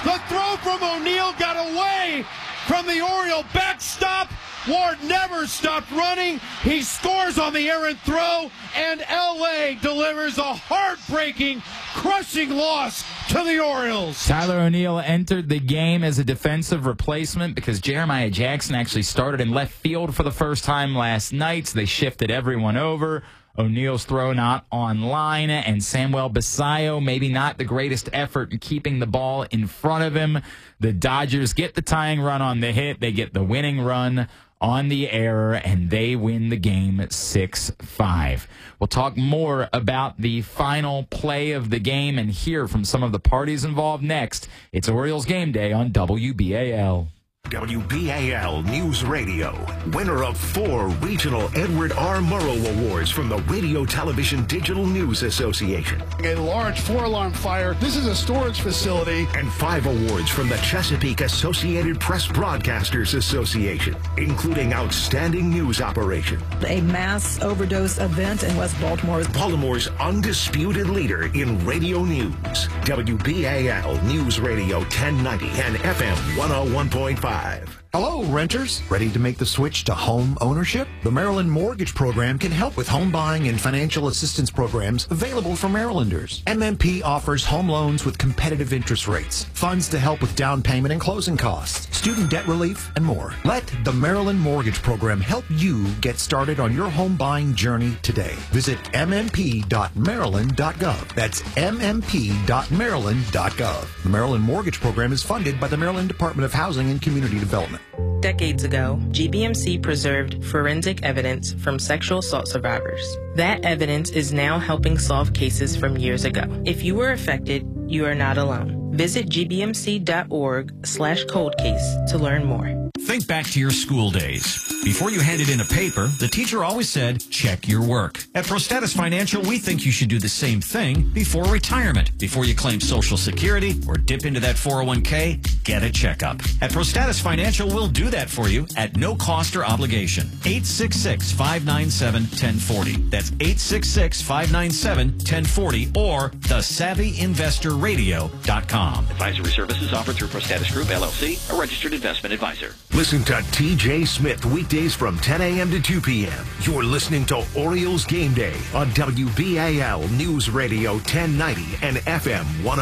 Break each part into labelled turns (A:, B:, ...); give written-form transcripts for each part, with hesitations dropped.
A: The throw from O'Neal got away from the Oriole backstop. Ward never stopped running. He scores on the errant throw, and L.A. delivers a heartbreaking, crushing loss to the Orioles.
B: Tyler O'Neill entered the game as a defensive replacement because Jeremiah Jackson actually started in left field for the first time last night, so they shifted everyone over. O'Neal's throw not on line, and Samuel Basallo, maybe not the greatest effort in keeping the ball in front of him. The Dodgers get the tying run on the hit. They get the winning run on the error, and they win the game 6-5. We'll talk more about the final play of the game and hear from some of the parties involved next. It's Orioles Game Day on WBAL.
C: WBAL News Radio, winner of 4 regional Edward R. Murrow Awards from the Radio Television Digital News Association.
D: A large 4-alarm fire. This is a storage facility.
C: And 5 awards from the Chesapeake Associated Press Broadcasters Association, including Outstanding News Operation.
E: A mass overdose event in West Baltimore.
C: Baltimore's undisputed leader in radio news. WBAL News Radio 1090 and FM 101.5.
F: Hello, renters. Ready to make the switch to home ownership? The Maryland Mortgage Program can help with home buying and financial assistance programs available for Marylanders. MMP offers home loans with competitive interest rates, funds to help with down payment and closing costs, student debt relief, and more. Let the Maryland Mortgage Program help you get started on your home buying journey today. Visit mmp.maryland.gov. That's mmp.maryland.gov. The Maryland Mortgage Program is funded by the Maryland Department of Housing and Community Development.
G: Decades ago, GBMC preserved forensic evidence from sexual assault survivors. That evidence is now helping solve cases from years ago. If you were affected, you are not alone. Visit gbmc.org/coldcase to learn more.
H: Think back to your school days. Before you handed in a paper, the teacher always said, check your work. At ProStatus Financial, we think you should do the same thing before retirement. Before you claim Social Security or dip into that 401k, get a checkup. At ProStatus Financial, we'll do that for you at no cost or obligation. 866-597-1040. That's 866-597-1040 or thesavvyinvestorradio.com.
I: Advisory services offered through ProStatus Group, LLC, a registered investment advisor.
C: Listen to TJ Smith weekdays from 10 a.m. to 2 p.m. You're listening to Orioles Game Day on WBAL News Radio 1090 and FM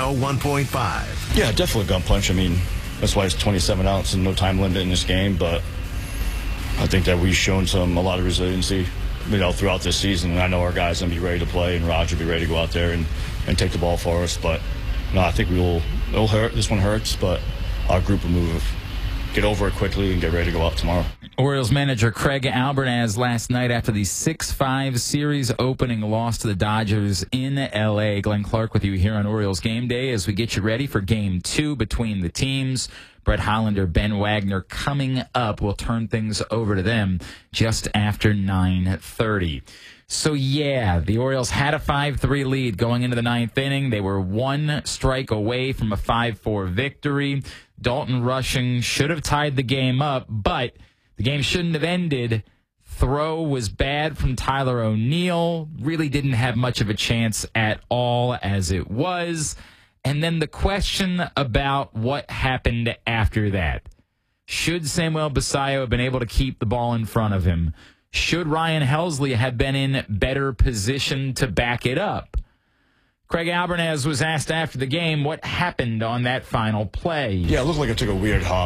C: 101.5.
J: Yeah, definitely a gun punch. I mean, that's why it's 27 outs and no time limit in this game. But I think that we've shown a lot of resiliency, throughout this season. And I know our guys going to be ready to play, and Roger will be ready to go out there and take the ball for us. But no, I think it'll hurt. This one hurts, but our group will get over it quickly and get ready to go out tomorrow.
B: Orioles manager Craig Albernaz last night after the 6-5 series opening loss to the Dodgers in L.A. Glenn Clark with you here on Orioles Game Day as we get you ready for Game 2 between the teams. Brett Hollander, Ben Wagner coming up. We'll turn things over to them just after 9:30. So, yeah, the Orioles had a 5-3 lead going into the 9th inning. They were 1 strike away from a 5-4 victory. Dalton Rushing should have tied the game up, but the game shouldn't have ended. Throw was bad from Tyler O'Neill. Really didn't have much of a chance at all as it was. And then the question about what happened after that. Should Samuel Basallo have been able to keep the ball in front of him? Should Ryan Helsley have been in better position to back it up? Craig Albernaz was asked after the game what happened on that final play.
J: Yeah, it looked like it took a weird hop.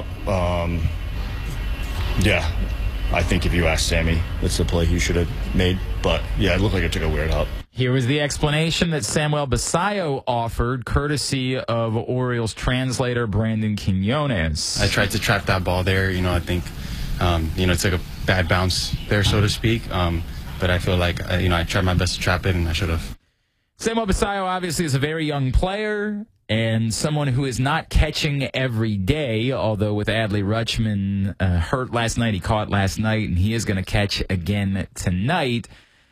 J: Yeah, I think if you ask Sammy, that's the play he should have made. But, yeah, it looked like it took a weird hop.
B: Here was the explanation that Samuel Basallo offered, courtesy of Orioles translator Brandon Quinones.
K: I tried to trap that ball there. I think, it took a bad bounce there, so to speak. But I feel like, I tried my best to trap it, and I should have.
B: Samuel Basallo obviously is a very young player and someone who is not catching every day, although with Adley Rutschman hurt last night, he caught last night, and he is going to catch again tonight.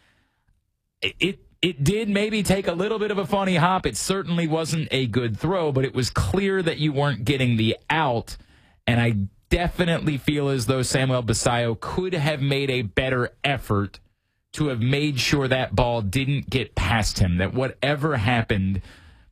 B: It did maybe take a little bit of a funny hop. It certainly wasn't a good throw, but it was clear that you weren't getting the out, and I definitely feel as though Samuel Basallo could have made a better effort to have made sure that ball didn't get past him, that whatever happened,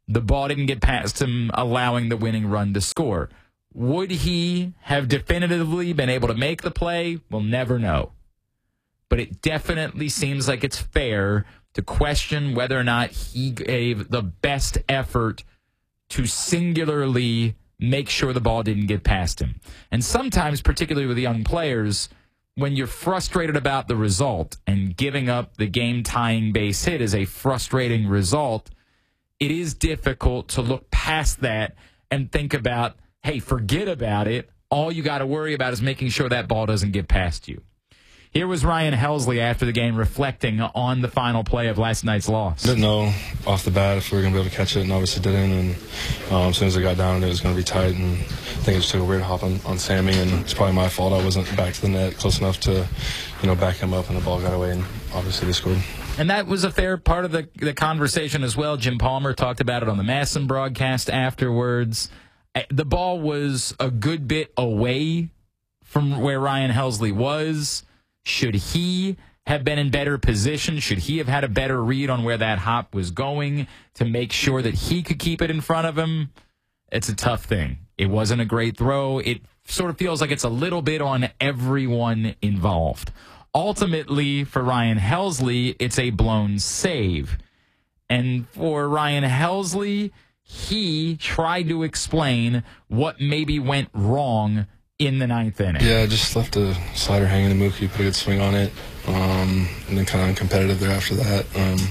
B: The ball didn't get past him, allowing the winning run to score. Would he have definitively been able to make the play? We'll never know. But it definitely seems like it's fair to question whether or not he gave the best effort to singularly make sure the ball didn't get past him. And sometimes, particularly with young players, when you're frustrated about the result and giving up the game-tying base hit is a frustrating result, it is difficult to look past that and think about, hey, forget about it. All you got to worry about is making sure that ball doesn't get past you. Here was Ryan Helsley after the game reflecting on the final play of last night's loss.
L: Didn't know off the bat if we were going to be able to catch it, and obviously didn't. And as soon as I got down, it was going to be tight. And I think I just took a weird hop on Sammy, and it's probably my fault. I wasn't back to the net close enough to, back him up, and the ball got away, and obviously they scored.
B: And that was a fair part of the conversation as well. Jim Palmer talked about it on the Masson broadcast afterwards. The ball was a good bit away from where Ryan Helsley was. Should he have been in better position? Should he have had a better read on where that hop was going to make sure that he could keep it in front of him? It's a tough thing. It wasn't a great throw. It sort of feels like it's a little bit on everyone involved. Ultimately, for Ryan Helsley, it's a blown save. And for Ryan Helsley, he tried to explain what maybe went wrong in the ninth inning.
L: Yeah, I just left a slider hanging to Mookie, put a good swing on it, and then kind of uncompetitive there after that.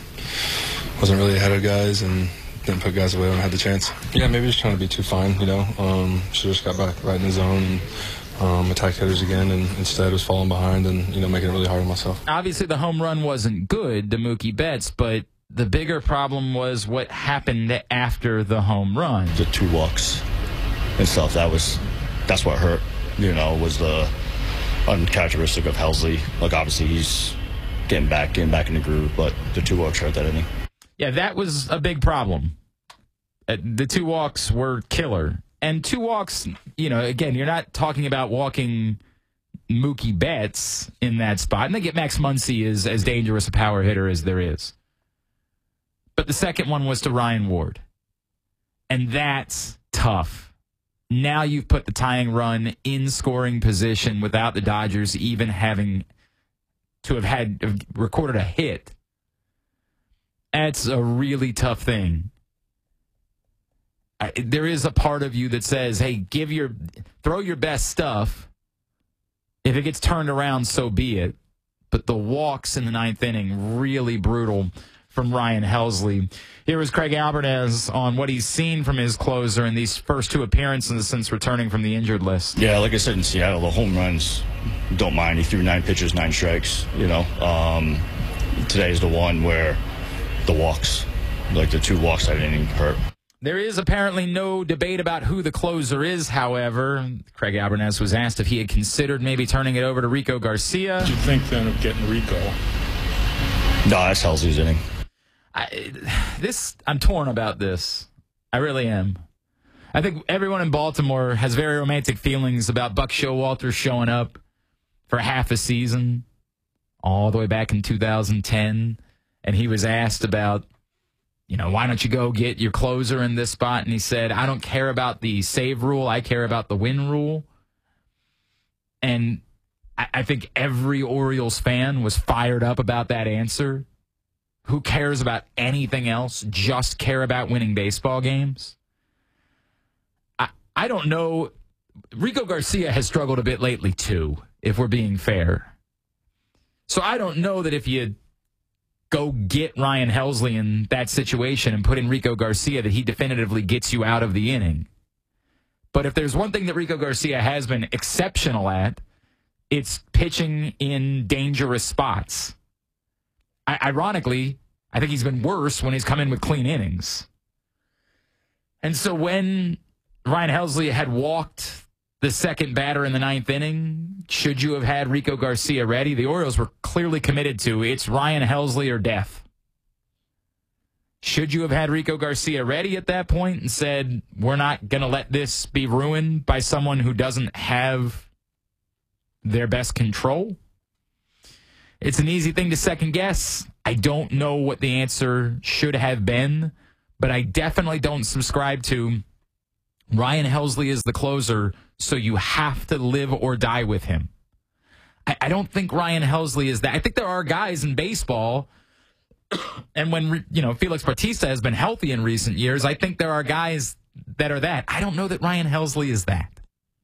L: Wasn't really ahead of guys and didn't put guys away when I had the chance. Yeah, maybe just trying to be too fine, Should just got back right in the zone and attacked hitters again, and instead was falling behind and, making it really hard on myself.
B: Obviously, the home run wasn't good to Mookie Betts, but the bigger problem was what happened after the home run.
J: The 2 walks and stuff, that's what hurt. Was the uncharacteristic of Helsley. Like, obviously, he's getting back in the groove, but the 2 walks hurt that inning.
B: Yeah, that was a big problem. The 2 walks were killer. And 2 walks, again, you're not talking about walking Mookie Betts in that spot. And they get Max Muncy as dangerous a power hitter as there is. But the second one was to Ryan Ward. And that's tough. Now you've put the tying run in scoring position without the Dodgers even having to have recorded a hit. That's a really tough thing. There is a part of you that says, hey, throw your best stuff. If it gets turned around, so be it. But the walks in the ninth inning, really brutal from Ryan Helsley. Here is Craig Albertaz on what he's seen from his closer in these first 2 appearances since returning from the injured list.
J: Yeah, like I said in Seattle, the home runs, don't mind. He threw 9 pitches, 9 strikes. Today's the one where the walks, like the 2 walks that inning hurt.
B: There is apparently no debate about who the closer is, however. Craig Albertaz was asked if he had considered maybe turning it over to Rico Garcia.
M: What did you think then of getting Rico?
J: No, that's Helsley's inning.
B: I'm torn about this. I really am. I think everyone in Baltimore has very romantic feelings about Buck Showalter showing up for half a season all the way back in 2010. And he was asked about, why don't you go get your closer in this spot? And he said, I don't care about the save rule. I care about the win rule. And I think every Orioles fan was fired up about that answer. Who cares about anything else? Just care about winning baseball games? I don't know. Rico Garcia has struggled a bit lately, too, if we're being fair. So I don't know that if you go get Ryan Helsley in that situation and put in Rico Garcia that he definitively gets you out of the inning. But if there's one thing that Rico Garcia has been exceptional at, it's pitching in dangerous spots. Ironically, I think he's been worse when he's come in with clean innings. And so when Ryan Helsley had walked the second batter in the ninth inning, should you have had Rico Garcia ready? The Orioles were clearly committed to it's Ryan Helsley or death. Should you have had Rico Garcia ready at that point and said, we're not going to let this be ruined by someone who doesn't have their best control? It's an easy thing to second guess. I don't know what the answer should have been, but I definitely don't subscribe to Ryan Helsley is the closer, so you have to live or die with him. I don't think Ryan Helsley is that. I think there are guys in baseball, and when Felix Bautista has been healthy in recent years, I think there are guys that are that. I don't know that Ryan Helsley is that.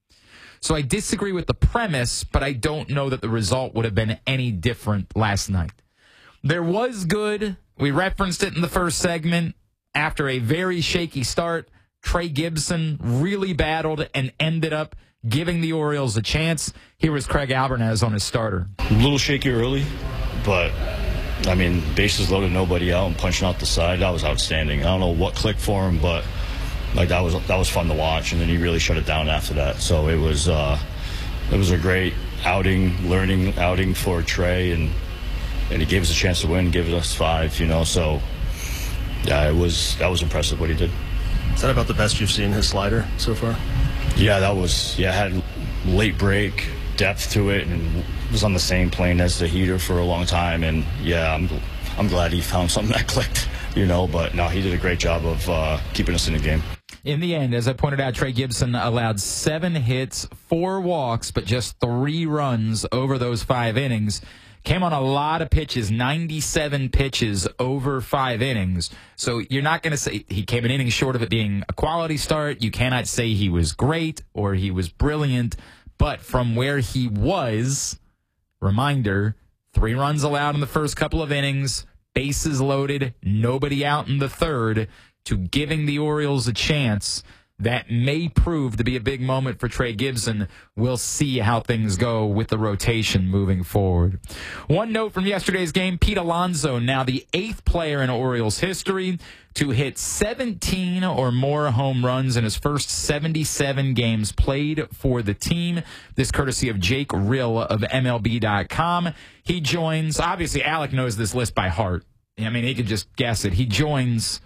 B: So I disagree with the premise, but I don't know that the result would have been any different last night. There was good. We referenced it in the first segment. After a very shaky start, Trey Gibson really battled and ended up giving the Orioles a chance. Here was Craig Albernaz on his starter.
J: A little shaky early, but, I mean, bases loaded, nobody out, and punching out the side. That was outstanding. I don't know what clicked for him, but that was fun to watch, and then he really shut it down after that. So it was a great learning outing for Trey, and he gave us a chance to win, gave us 5, So, yeah, that was impressive what he did.
M: Is that about the best you've seen his slider so far?
J: Yeah, had late break, depth to it, and was on the same plane as the heater for a long time. And yeah, I'm glad he found something that clicked, But no, he did a great job of keeping us in the game.
B: In the end, as I pointed out, Trey Gibson allowed 7 hits, 4 walks, but just 3 runs over those 5 innings. Came on a lot of pitches, 97 pitches over 5 innings. So you're not going to say he came an inning short of it being a quality start. You cannot say he was great or he was brilliant. But from where he was, reminder, 3 runs allowed in the first couple of innings, bases loaded, nobody out in the third, to giving the Orioles a chance. That may prove to be a big moment for Trey Gibson. We'll see how things go with the rotation moving forward. One note from yesterday's game, Pete Alonso, now the 8th player in Orioles history to hit 17 or more home runs in his first 77 games played for the team. This courtesy of Jake Rill of MLB.com. He joins, obviously Alec knows this list by heart. I mean, he could just guess it. He joins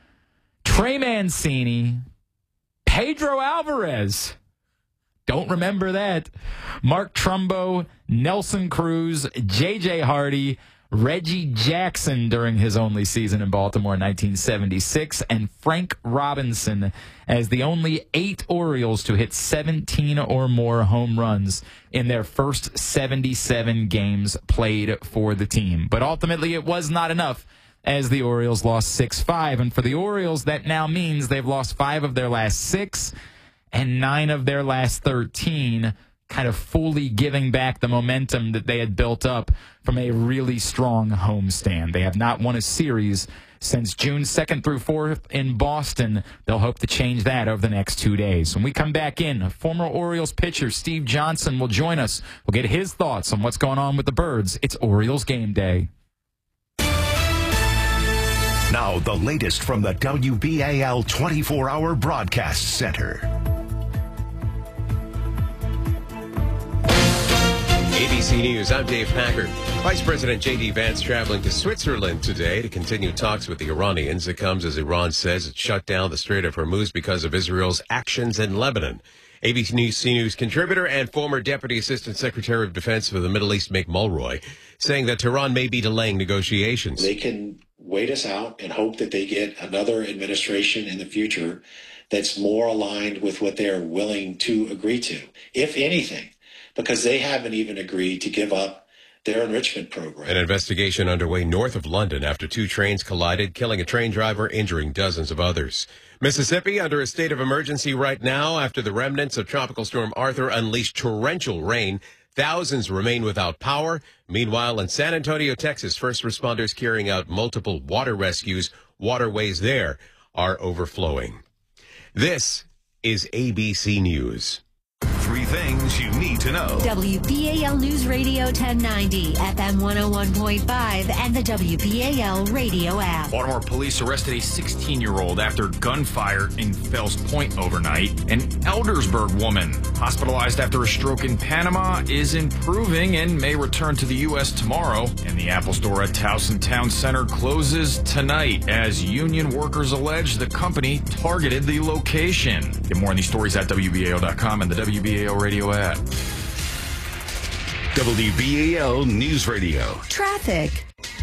B: Trey Mancini, Pedro Alvarez, don't remember that, Mark Trumbo, Nelson Cruz, J.J. Hardy, Reggie Jackson during his only season in Baltimore in 1976, and Frank Robinson as the only 8 Orioles to hit 17 or more home runs in their first 77 games played for the team. But ultimately, it was not enough, as the Orioles lost 6-5. And for the Orioles, that now means they've lost 5 of their last 6 and 9 of their last 13, kind of fully giving back the momentum that they had built up from a really strong homestand. They have not won a series since June 2nd through 4th in Boston. They'll hope to change that over the next 2 days. When we come back in, former Orioles pitcher Steve Johnson will join us. We'll get his thoughts on what's going on with the Birds. It's Orioles Game Day.
C: Now, the latest from the WBAL 24-hour broadcast center.
N: ABC News, I'm Dave Packard. Vice President J.D. Vance traveling to Switzerland today to continue talks with the Iranians. It comes as Iran says it shut down the Strait of Hormuz because of Israel's actions in Lebanon. ABC News contributor and former Deputy Assistant Secretary of Defense for the Middle East, Mick Mulroy, saying that Tehran may be delaying negotiations.
O: They can wait us out and hope that they get another administration in the future that's more aligned with what they're willing to agree to, if anything, because they haven't even agreed to give up their enrichment program.
N: An investigation underway north of London after 2 trains collided, killing a train driver, injuring dozens of others. Mississippi under a state of emergency right now after the remnants of Tropical Storm Arthur unleashed torrential rain. Thousands remain without power. Meanwhile, in San Antonio, Texas, first responders carrying out multiple water rescues. Waterways there are overflowing. This is ABC News.
C: 3 things you need to know.
P: WBAL News Radio 1090, FM 101.5, and the WBAL radio app.
Q: Baltimore police arrested a 16-year-old after gunfire in Fells Point overnight. An Eldersburg woman hospitalized after a stroke in Panama is improving and may return to the U.S. tomorrow. And the Apple store at Towson Town Center closes tonight as union workers allege the company targeted the location. Get more on these stories at WBAL.com and the WBAL radio app.
C: WBAL News Radio.
P: Traffic.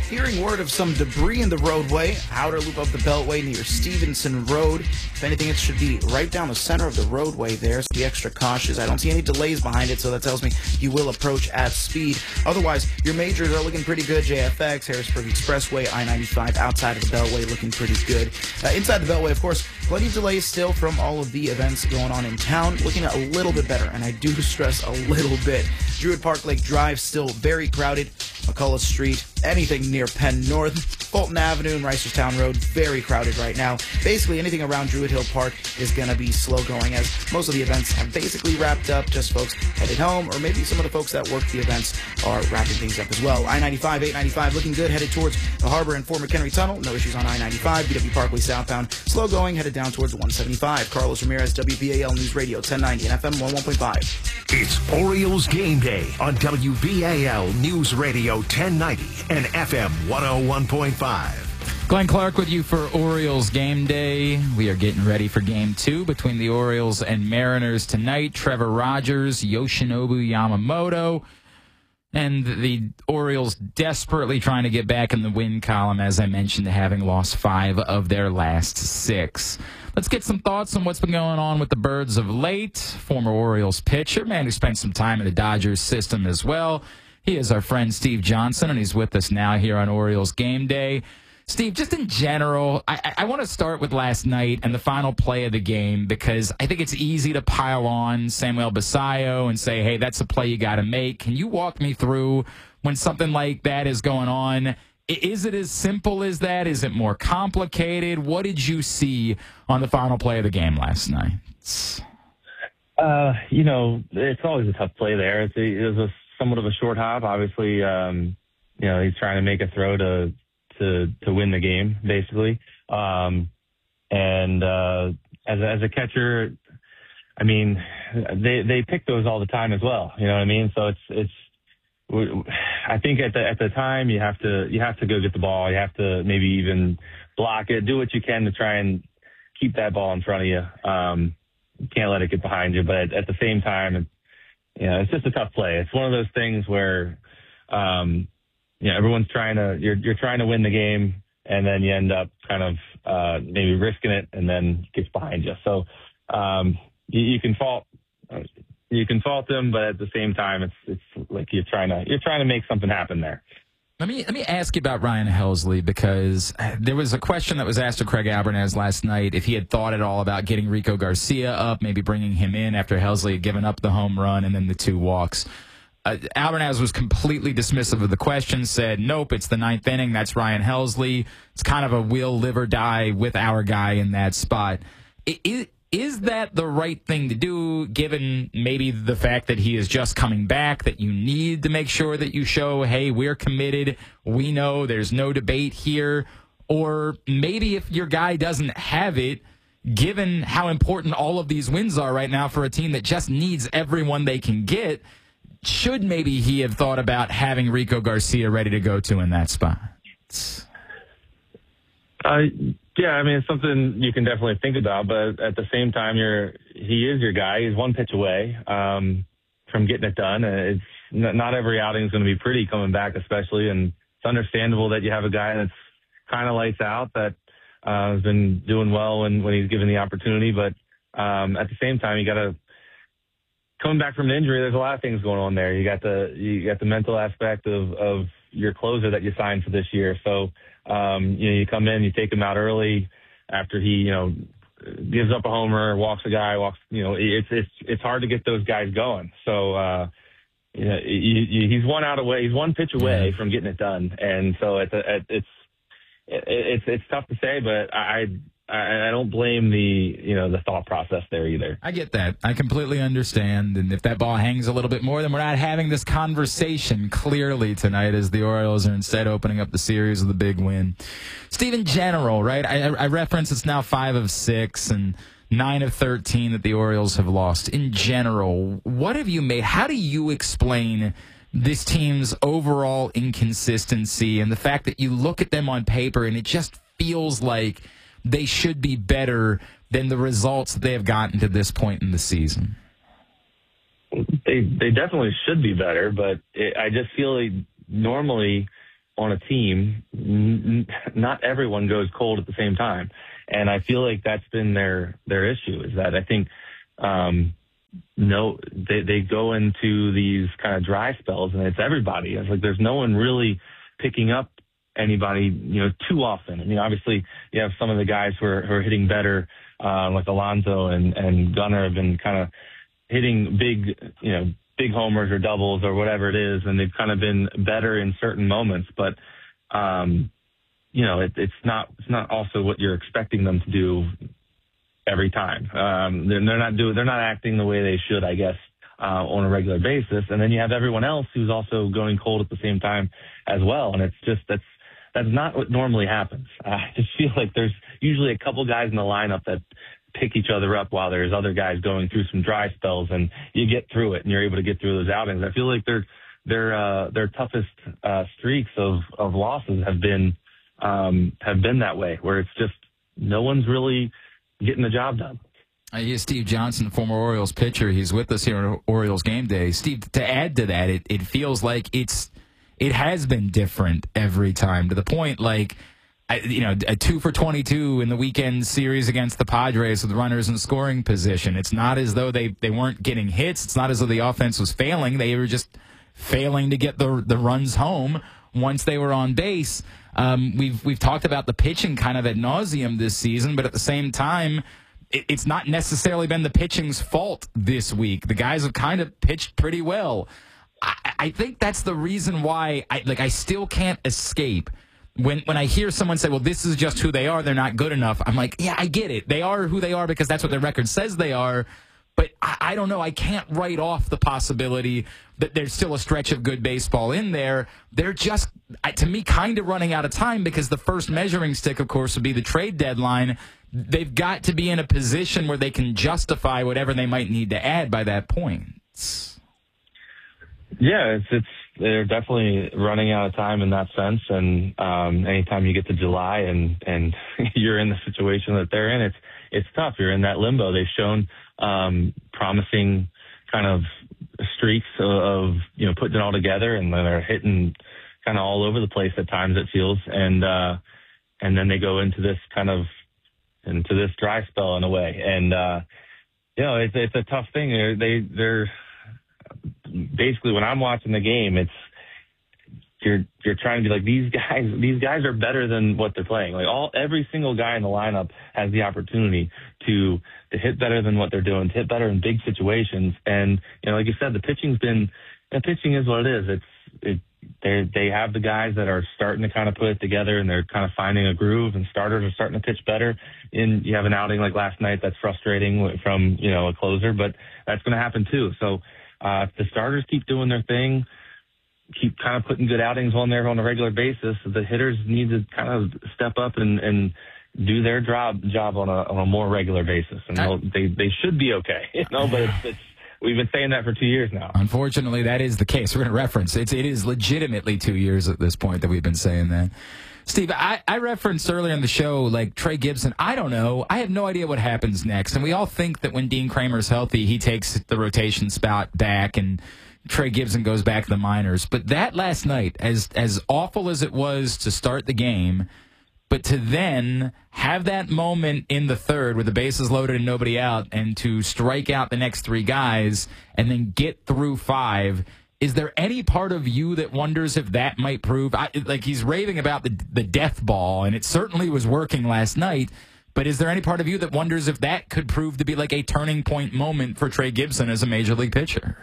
R: hearing word of some debris in the roadway, outer loop of the Beltway near Stevenson Road. If anything, it should be right down the center of the roadway there, so be extra cautious. I don't see any delays behind it, so that tells me you will approach at speed. Otherwise, your majors are looking pretty good. JFX, Harrisburg Expressway, I-95 outside of the Beltway looking pretty good. Inside the Beltway, of course, plenty of delays still from all of the events going on in town. Looking a little bit better, and I do stress a little bit. Druid Park Lake Drive still very crowded. McCullough Street, anything near Penn North, Fulton Avenue and Reisterstown Road, very crowded right now. Basically, anything around Druid Hill Park is going to be slow going, as most of the events have basically wrapped up. Just folks headed home, or maybe some of the folks that work the events are wrapping things up as well. I-95, 895 looking good, headed towards the Harbor and Fort McHenry Tunnel. No issues on I-95. BW Parkway southbound, slow going, headed down towards 175. Carlos Ramirez, WBAL News Radio 1090 and FM 101.5.
C: It's Orioles Game Day on WBAL News Radio 1090 and FM 101.5.
B: Glenn Clark with you for Orioles Game Day. We are getting ready for Game 2 between the Orioles and Mariners tonight. Trevor Rogers, Yoshinobu Yamamoto, and the Orioles desperately trying to get back in the win column, as I mentioned, having lost 5 of their last 6. Let's get some thoughts on what's been going on with the Birds of late. Former Orioles pitcher, man who spent some time in the Dodgers system as well. He is our friend Steve Johnson, and he's with us now here on Orioles Game Day. Steve, just in general, I want to start with last night and the final play of the game, because I think it's easy to pile on Samuel Basallo and say, hey, that's a play you got to make. Can you walk me through when something like that is going on? Is it as simple as that? Is it more complicated? What did you see on the final play of the game last night?
S: It's always a tough play there. It was somewhat of a short hop. Obviously, he's trying to make a throw to win the game, basically. As a catcher, I mean, they pick those all the time as well. You know what I mean? So I think at the time you have to go get the ball. You have to maybe even block it, do what you can to try and keep that ball in front of you. You can't let it get behind you, but at the same time, it's just a tough play. It's one of those things where, everyone's you're trying to win the game, and then you end up kind of maybe risking it, and then it gets behind you. So you can fault them, but at the same time, it's like you're trying to make something happen there.
B: Let me ask you about Ryan Helsley, because there was a question that was asked to Craig Albernaz last night if he had thought at all about getting Rico Garcia up, maybe bringing him in after Helsley had given up the home run and then the 2 walks. Albernaz was completely dismissive of the question, said, nope, it's the 9th inning. That's Ryan Helsley. It's kind of a will live or die with our guy in that spot. Is that the right thing to do, given maybe the fact that he is just coming back, that you need to make sure that you show, hey, we're committed, we know there's no debate here? Or maybe if your guy doesn't have it, given how important all of these wins are right now for a team that just needs everyone they can get, should maybe he have thought about having Rico Garcia ready to go to in that spot?
S: Yeah, I mean, it's something you can definitely think about, but at the same time, he is your guy. He's one pitch away from getting it done. It's not every outing is going to be pretty coming back, especially, and it's understandable that you have a guy that's kind of lights out, that has been doing well when he's given the opportunity, but at the same time, you got to coming back from an injury. There's a lot of things going on there. You got the mental aspect of your closer that you signed for this year, so. You come in, you take him out early after he, gives up a homer, walks a guy, it's hard to get those guys going. So, he's one pitch away from getting it done. And so it's tough to say, but I don't blame the thought process there either.
B: I get that. I completely understand. And if that ball hangs a little bit more, then we're not having this conversation clearly tonight, as the Orioles are instead opening up the series with a big win. Steve, in general, right? I reference it's now 5 of 6 and 9 of 13 that the Orioles have lost. In general, what have you made? How do you explain this team's overall inconsistency and the fact that you look at them on paper and it just feels like they should be better than the results that they have gotten to this point in the season?
S: They definitely should be better, but I just feel like normally on a team, not everyone goes cold at the same time. And I feel like that's been their issue, is that I think, they go into these kind of dry spells and it's everybody. It's like there's no one really picking up anybody, too often. I mean, obviously you have some of the guys who are hitting better, like Alonso and Gunnar have been kind of hitting big homers or doubles or whatever it is, and they've kind of been better in certain moments. But it's not also what you're expecting them to do every time. They're not acting the way they should, I guess, on a regular basis. And then you have everyone else who's also going cold at the same time as well. And it's just that's not what normally happens. I just feel like there's usually a couple guys in the lineup that pick each other up while there's other guys going through some dry spells, and you get through it and you're able to get through those outings. I feel like their toughest streaks of losses have been that way, where it's just no one's really getting the job done.
B: Here's Steve Johnson, former Orioles pitcher. He's with us here on Orioles Game Day. Steve, to add to that, it feels like it has been different every time, to the point like, a 2 for 22 in the weekend series against the Padres with runners in scoring position. It's not as though they weren't getting hits. It's not as though the offense was failing. They were just failing to get the runs home once they were on base. We've talked about the pitching kind of ad nauseum this season, but at the same time, it's not necessarily been the pitching's fault this week. The guys have kind of pitched pretty well. I think that's the reason why I still can't escape. When I hear someone say, well, this is just who they are, they're not good enough, I'm like, yeah, I get it. They are who they are because that's what their record says they are. But I don't know. I can't write off the possibility that there's still a stretch of good baseball in there. They're just, to me, kind of running out of time, because the first measuring stick, of course, would be the trade deadline. They've got to be in a position where they can justify whatever they might need to add by that point.
S: Yeah, they're definitely running out of time in that sense. And anytime you get to July and you're in the situation that they're in, it's tough. You're in that limbo. They've shown promising kind of streaks of putting it all together, and then they're hitting kind of all over the place at times, it feels. And then they go into this dry spell in a way. And it's a tough thing. They're basically, when I'm watching the game, it's you're trying to be like, these guys are better than what they're playing. Like every single guy in the lineup has the opportunity to hit better than what they're doing, to hit better in big situations. And like you said, the pitching is what it is. They have the guys that are starting to kind of put it together, and they're kind of finding a groove, and starters are starting to pitch better. And you have an outing like last night that's frustrating from a closer, but that's going to happen too. So if the starters keep doing their thing, keep kind of putting good outings on there on a regular basis, the hitters need to kind of step up and do their job on a more regular basis, and they should be okay. But we've been saying that for 2 years now.
B: Unfortunately, that is the case. We're going to reference it is legitimately 2 years at this point that we've been saying that. Steve, I referenced earlier in the show, like Trey Gibson. I don't know. I have no idea what happens next. And we all think that when Dean Kramer's healthy, he takes the rotation spot back and Trey Gibson goes back to the minors. But that last night, as awful as it was to start the game, but to then have that moment in the third with the bases loaded and nobody out, and to strike out the next three guys and then get through five, is there any part of you that wonders if that might prove, like he's raving about the death ball, and it certainly was working last night, but is there any part of you that wonders if that could prove to be like a turning point moment for Trey Gibson as a major league pitcher?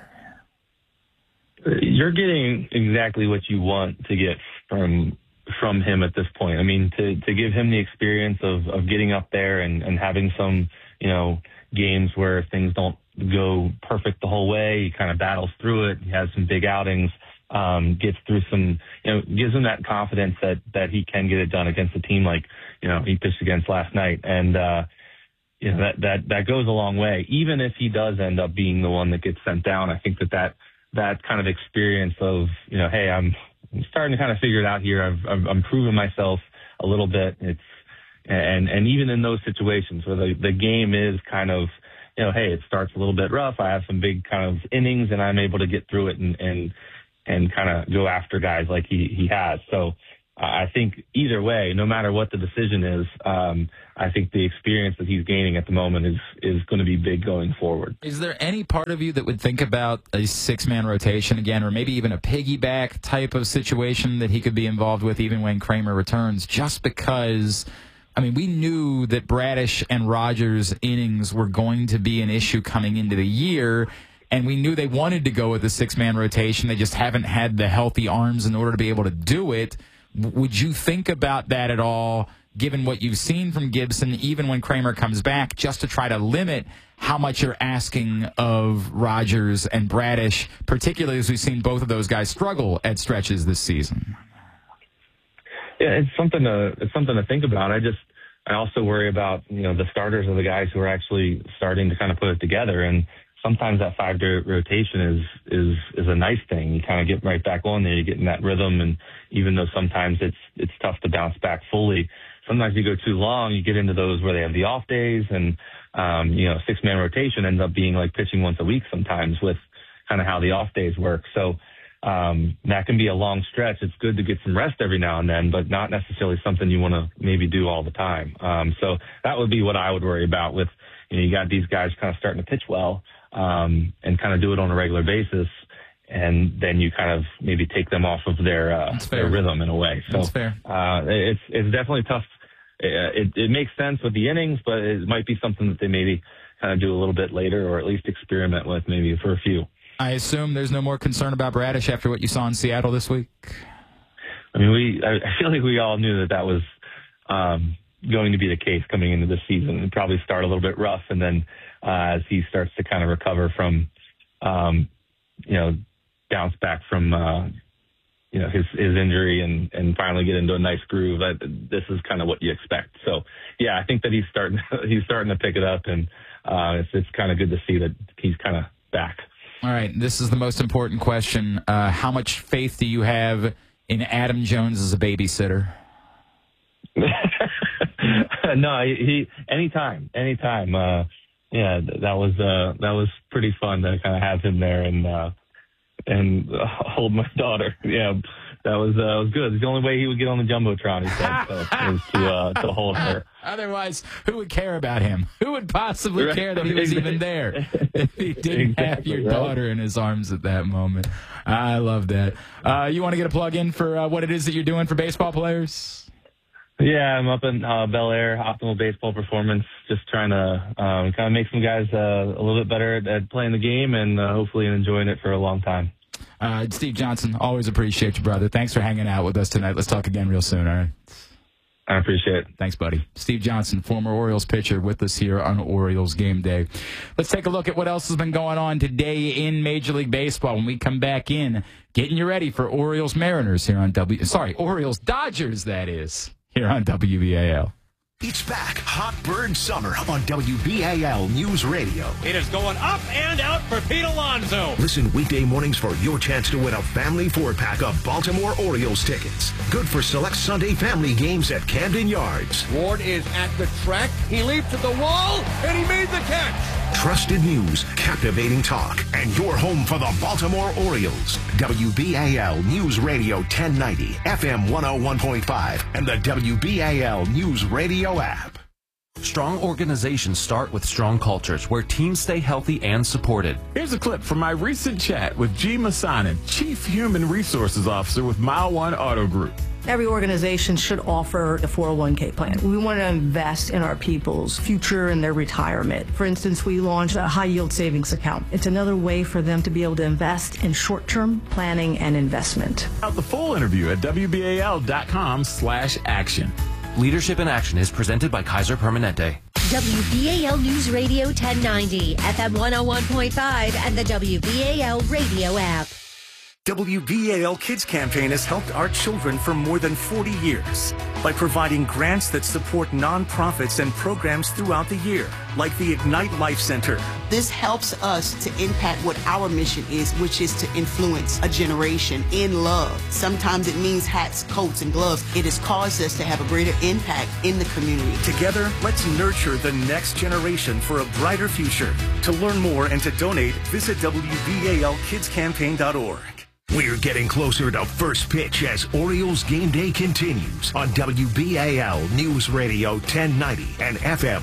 S: You're getting exactly what you want to get from him at this point. I mean, to give him the experience of getting up there and having some, games where things don't go perfect the whole way. He kind of battles through it. He has some big outings, gets through some, gives him that confidence that he can get it done against a team like, he pitched against last night. And, that goes a long way. Even if he does end up being the one that gets sent down, I think that kind of experience of, hey, I'm starting to kind of figure it out here. I'm proving myself a little bit. And even in those situations where the game is kind of, hey, it starts a little bit rough. I have some big kind of innings and I'm able to get through it and kind of go after guys like he has. So I think either way, no matter what the decision is, I think the experience that he's gaining at the moment is going to be big going forward.
B: Is there any part of you that would think about a six-man rotation again, or maybe even a piggyback type of situation that he could be involved with even when Kramer returns, just because, I mean, we knew that Bradish and Rogers' innings were going to be an issue coming into the year, and we knew they wanted to go with a six-man rotation. They just haven't had the healthy arms in order to be able to do it. Would you think about that at all, given what you've seen from Gibson, even when Kramer comes back, just to try to limit how much you're asking of Rogers and Bradish, particularly as we've seen both of those guys struggle at stretches this season?
S: Yeah, it's something to think about. I also worry about, the starters are the guys who are actually starting to kind of put it together, and sometimes that 5-day rotation is a nice thing. You kind of get right back on there, you get in that rhythm, and even though sometimes it's tough to bounce back fully, sometimes you go too long, you get into those where they have the off days, and 6-man rotation ends up being like pitching once a week sometimes with kind of how the off days work. So that can be a long stretch. It's good to get some rest every now and then, but not necessarily something you want to maybe do all the time. So that would be what I would worry about with, you got these guys kind of starting to pitch well, and kind of do it on a regular basis, and then you kind of maybe take them off of their rhythm in a way. So
B: That's fair.
S: It's definitely tough. It makes sense with the innings, but it might be something that they maybe kind of do a little bit later, or at least experiment with maybe for a few.
B: I assume there's no more concern about Bradish after what you saw in Seattle this week?
S: I mean, I feel like we all knew that was going to be the case coming into this season. It'd probably start a little bit rough, and then as he starts to kind of recover from, bounce back from, his injury and finally get into a nice groove, this is kind of what you expect. So, yeah, I think that he's starting to pick it up, and it's kind of good to see that he's kind of back.
B: All right, this is the most important question. How much faith do you have in Adam Jones as a babysitter?
S: No, he anytime. That was pretty fun to kind of have him there and hold my daughter. Yeah, that was good. It's the only way he would get on the Jumbotron, he said, was to hold her.
B: Otherwise, who would care about him? Who would possibly care that he was even there if he didn't have your daughter in his arms at that moment? I love that. You want to get a plug in for what it is that you're doing for baseball players?
S: Yeah, I'm up in Bel Air, Optimal Baseball Performance, just trying to kind of make some guys a little bit better at playing the game and hopefully enjoying it for a long time.
B: Steve Johnson, always appreciate you, brother. Thanks for hanging out with us tonight. Let's talk again real soon, all right?
S: I appreciate it.
B: Thanks, buddy. Steve Johnson, former Orioles pitcher, with us here on Orioles Game Day. Let's take a look at what else has been going on today in Major League Baseball when we come back in, getting you ready for Orioles Mariners here on Orioles Dodgers, that is, here on WBAL.
C: It's back. Hot Bird Summer on WBAL News Radio.
T: It is going up and out for Pete Alonso.
C: Listen weekday mornings for your chance to win a family 4-pack of Baltimore Orioles tickets. Good for select Sunday family games at Camden Yards.
T: Ward is at the track. He leaped to the wall, and he made the catch.
C: Trusted news, captivating talk, and your home for the Baltimore Orioles. WBAL News Radio 1090, FM 101.5, and the WBAL News Radio app.
U: Strong organizations start with strong cultures where teams stay healthy and supported.
V: Here's a clip from my recent chat with G. Masanin, Chief Human Resources Officer with Mile One Auto Group.
E: Every organization should offer a 401k plan. We want to invest in our people's future and their retirement. For instance, we launched a high-yield savings account. It's another way for them to be able to invest in short-term planning and investment.
V: Out the full interview at WBAL.com/action.
U: Leadership in Action is presented by Kaiser Permanente.
P: WBAL News Radio 1090, FM 101.5, and the WBAL radio app.
W: WBAL Kids Campaign has helped our children for more than 40 years by providing grants that support nonprofits and programs throughout the year, like the Ignite Life Center.
X: This helps us to impact what our mission is, which is to influence a generation in love. Sometimes it means hats, coats, and gloves. It has caused us to have a greater impact in the community.
W: Together, let's nurture the next generation for a brighter future. To learn more and to donate, visit WBALKidsCampaign.org.
C: We're getting closer to first pitch as Orioles game day continues on WBAL News Radio 1090 and FM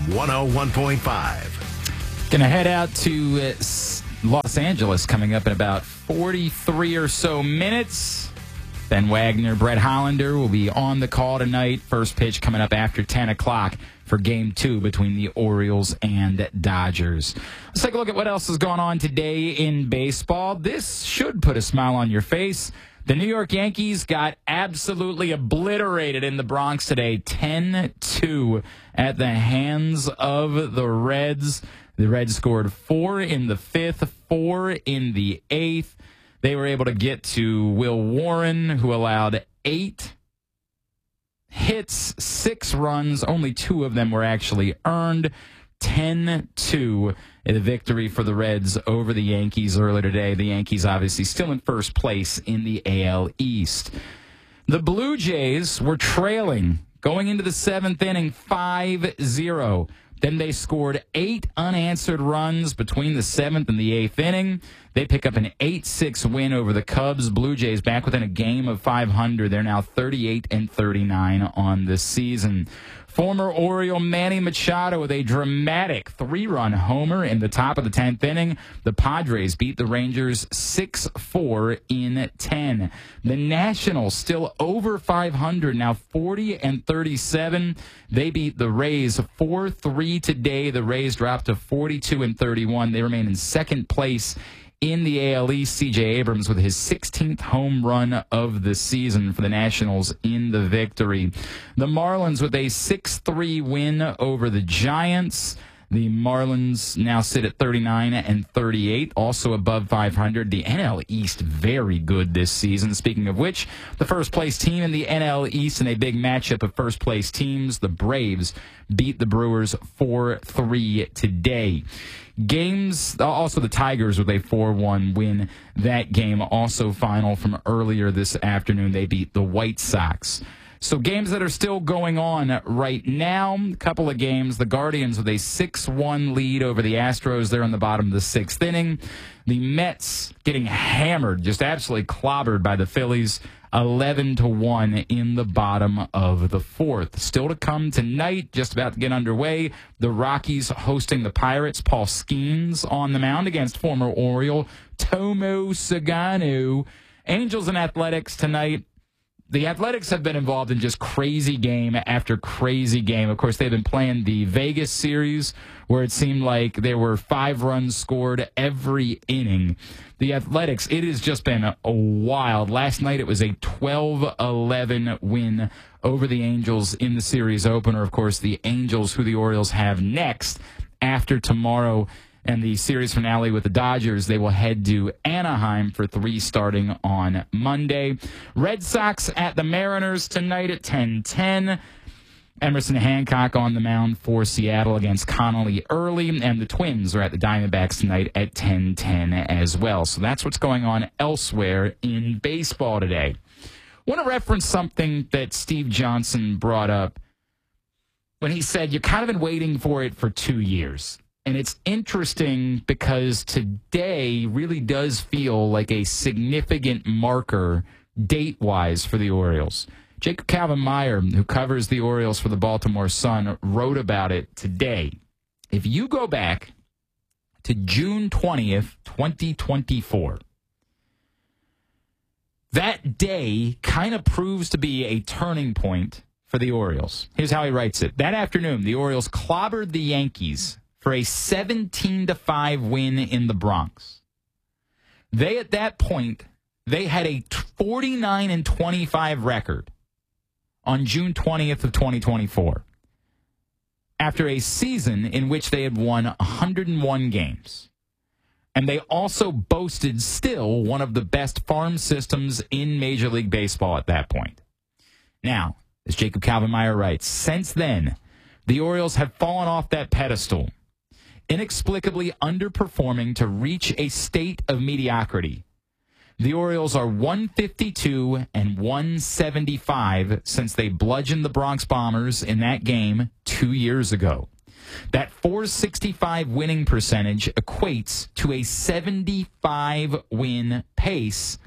C: 101.5.
B: Gonna head out to Los Angeles coming up in about 43 or so minutes. Ben Wagner, Brett Hollander will be on the call tonight. First pitch coming up after 10 o'clock for Game 2 between the Orioles and Dodgers. Let's take a look at what else is going on today in baseball. This should put a smile on your face. The New York Yankees got absolutely obliterated in the Bronx today, 10-2 at the hands of the Reds. The Reds scored 4 in the 5th, 4 in the 8th. They were able to get to Will Warren, who allowed 8 hits, 6 runs. Only 2 of them were actually earned. 10-2 in the victory for the Reds over the Yankees earlier today. The Yankees obviously still in first place in the AL East. The Blue Jays were trailing going into the 7th inning 5-0. Then they scored 8 unanswered runs between the 7th and the 8th inning. They pick up an 8-6 win over the Cubs. Blue Jays back within a game of 500. They're now 38-39 on the season. Former Oriole Manny Machado with a dramatic 3-run homer in the top of the 10th inning. The Padres beat the Rangers 6-4 in 10. The Nationals still over 500, now 40-37. They beat the Rays 4-3 today. The Rays dropped to 42-31. They remain in second place in the AL East. C.J. Abrams with his 16th home run of the season for the Nationals in the victory. The Marlins with a 6-3 win over the Giants. The Marlins now sit at 39-38, also above 500. The NL East very good this season. Speaking of which, the first place team in the NL East in a big matchup of first place teams, the Braves beat the Brewers 4-3 today. Games, also the Tigers with a 4-1 win. That game also final from earlier this afternoon. They beat the White Sox. So games that are still going on right now, a couple of games. The Guardians with a 6-1 lead over the Astros. They're in the bottom of the 6th inning. The Mets getting hammered, just absolutely clobbered by the Phillies, 11-1 in the bottom of the 4th. Still to come tonight, just about to get underway. The Rockies hosting the Pirates. Paul Skeens on the mound against former Oriole Tomo Sagano. Angels and Athletics tonight. The Athletics have been involved in just crazy game after crazy game. Of course, they've been playing the Vegas series where it seemed like there were 5 runs scored every inning. The Athletics, it has just been a wild. Last night it was a 12-11 win over the Angels in the series opener. Of course, the Angels, who the Orioles have next after tomorrow, and the series finale with the Dodgers, they will head to Anaheim for 3 starting on Monday. Red Sox at the Mariners tonight at 10:10. Emerson Hancock on the mound for Seattle against Connolly Early, and the Twins are at the Diamondbacks tonight at 10:10 as well. So that's what's going on elsewhere in baseball today. I want to reference something that Steve Johnson brought up when he said, you've kind of been waiting for it for 2 years. And it's interesting because today really does feel like a significant marker date-wise for the Orioles. Jacob Calvin-Meyer, who covers the Orioles for the Baltimore Sun, wrote about it today. If you go back to June 20th, 2024, that day kind of proves to be a turning point for the Orioles. Here's how he writes it. That afternoon, the Orioles clobbered the Yankees for a 17-5 win in the Bronx. They, at that point, they had a 49-25 record on June 20th of 2024 after a season in which they had won 101 games. And they also boasted still one of the best farm systems in Major League Baseball at that point. Now, as Jacob Calvin-Meyer writes, since then, the Orioles have fallen off that pedestal, inexplicably underperforming to reach a state of mediocrity. The Orioles are 152 and 175 since they bludgeoned the Bronx Bombers in that game 2 years ago. That .465 winning percentage equates to a 75 win pace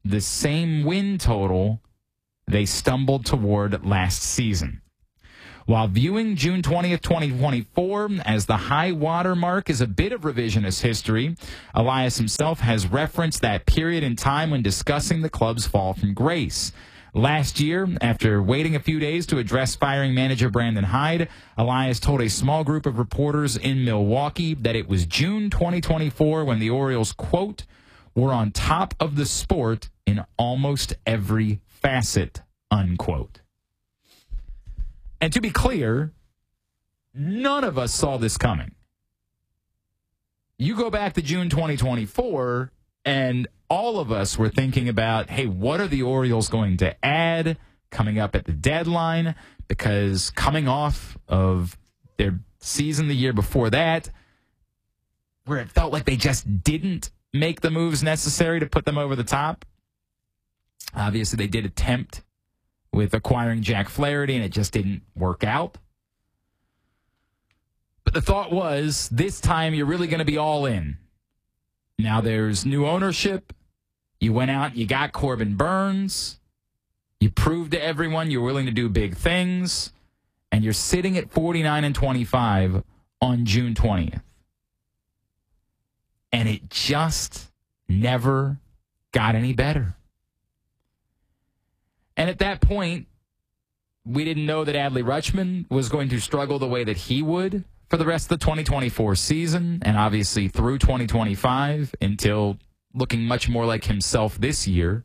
B: the same win total they stumbled toward last season. While viewing June 20th, 2024 as the high water mark is a bit of revisionist history, Elias himself has referenced that period in time when discussing the club's fall from grace. Last year, after waiting a few days to address firing manager Brandon Hyde, Elias told a small group of reporters in Milwaukee that it was June 2024 when the Orioles, quote, were on top of the sport in almost every facet, unquote. And to be clear, none of us saw this coming. You go back to June 2024, and all of us were thinking about, hey, what are the Orioles going to add coming up at the deadline? Because coming off of their season the year before that, where it felt like they just didn't make the moves necessary to put them over the top. Obviously, they did attempt with acquiring Jack Flaherty, and it just didn't work out. But the thought was, this time you're really going to be all in. Now there's new ownership. You went out, you got Corbin Burns. You proved to everyone you're willing to do big things. And you're sitting at 49-25 on June 20th. And it just never got any better. And at that point, we didn't know that Adley Rutschman was going to struggle the way that he would for the rest of the 2024 season, and obviously through 2025 until looking much more like himself this year.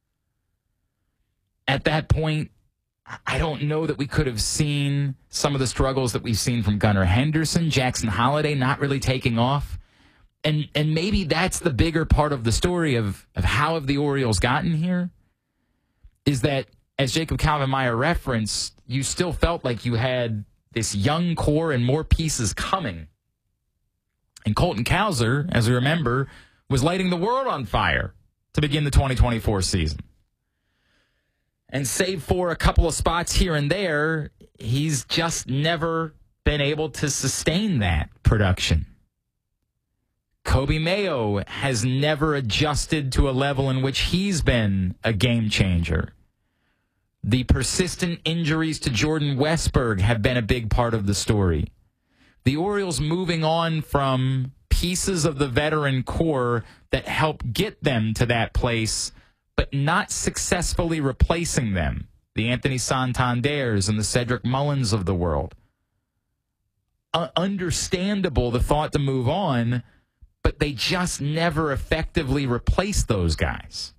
B: At that point, I don't know that we could have seen some of the struggles that we've seen from Gunnar Henderson, Jackson Holliday not really taking off. And maybe that's the bigger part of the story of how have the Orioles gotten here, is that, as Jacob Kalvenmeyer referenced, you still felt like you had this young core and more pieces coming. And Colton Cowser, as we remember, was lighting the world on fire to begin the 2024 season. And save for a couple of spots here and there, he's just never been able to sustain that production. Kobe Mayo has never adjusted to a level in which he's been a game changer. The persistent injuries to Jordan Westberg have been a big part of the story. The Orioles moving on from pieces of the veteran core that help get them to that place, but not successfully replacing them. The Anthony Santanders and the Cedric Mullins of the world. Understandable, the thought to move on, but they just never effectively replaced those guys.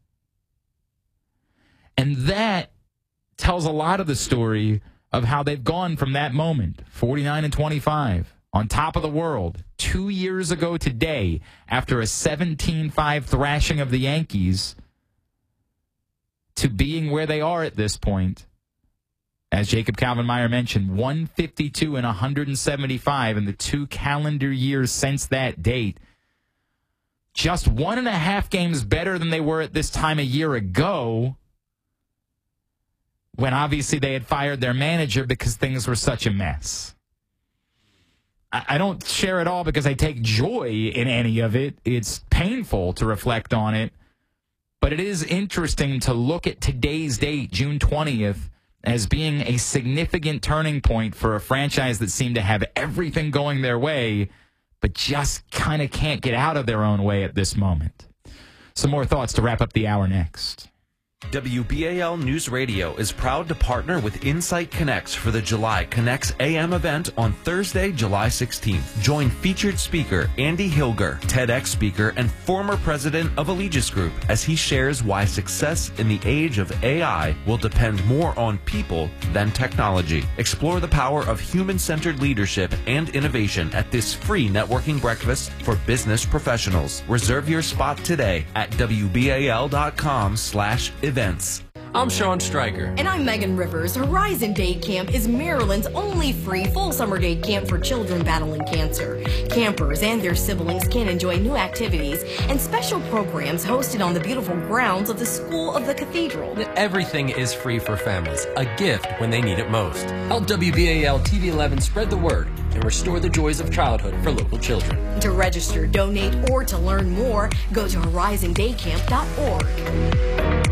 B: And that tells a lot of the story of how they've gone from that moment, 49-25, on top of the world, 2 years ago today, after a 17-5 thrashing of the Yankees, to being where they are at this point. As Jacob Kalvenmeyer mentioned, 152 and 175 in the 2 calendar years since that date. Just 1.5 games better than they were at this time a year ago, when obviously they had fired their manager because things were such a mess. I don't share it all because I take joy in any of it. It's painful to reflect on it. But it is interesting to look at today's date, June 20th, as being a significant turning point for a franchise that seemed to have everything going their way, but just kind of can't get out of their own way at this moment. Some more thoughts to wrap up the hour next.
U: WBAL News Radio is proud to partner with Insight Connects for the July Connects AM event on Thursday, July 16th. Join featured speaker Andy Hilger, TEDx speaker, and former president of Allegis Group as he shares why success in the age of AI will depend more on people than technology. Explore the power of human-centered leadership and innovation at this free networking breakfast for business professionals. Reserve your spot today at WBAL.com/events.
A: I'm Sean Stryker.
D: And I'm Megan Rivers. Horizon Day Camp is Maryland's only free full summer day camp for children battling cancer. Campers and their siblings can enjoy new activities and special programs hosted on the beautiful grounds of the School of the Cathedral.
A: Everything is free for families, a gift when they need it most. Help WBAL TV 11 spread the word and restore the joys of childhood for local children.
D: To register, donate, or to learn more, go to horizondaycamp.org.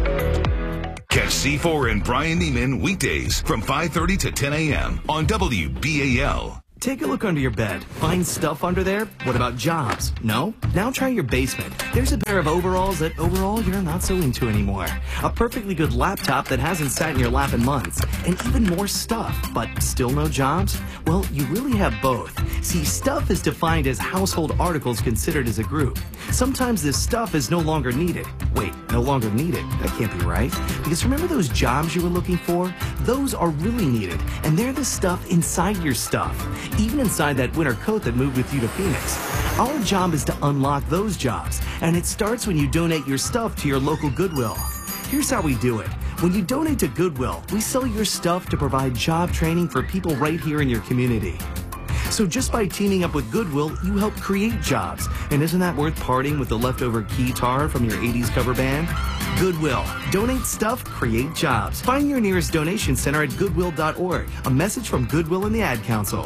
F: Catch C4 and Brian Neiman weekdays from 5:30 to 10 a.m. on WBAL.
G: Take a look under your bed. Find stuff under there? What about jobs? No? Now try your basement. There's a pair of overalls that overall you're not so into anymore. A perfectly good laptop that hasn't sat in your lap in months. And even more stuff, but still no jobs? Well, you really have both. See, stuff is defined as household articles considered as a group. Sometimes this stuff is no longer needed. Wait, no longer needed? That can't be right. Because remember those jobs you were looking for? Those are really needed, and they're the stuff inside your stuff. Even inside that winter coat that moved with you to Phoenix. Our job is to unlock those jobs, and it starts when you donate your stuff to your local Goodwill. Here's how we do it. When you donate to Goodwill, we sell your stuff to provide job training for people right here in your community. So just by teaming up with Goodwill, you help create jobs. And isn't that worth parting with the leftover guitar from your 80s cover band? Goodwill. Donate stuff, create jobs. Find your nearest donation center at goodwill.org. A message from Goodwill and the Ad Council.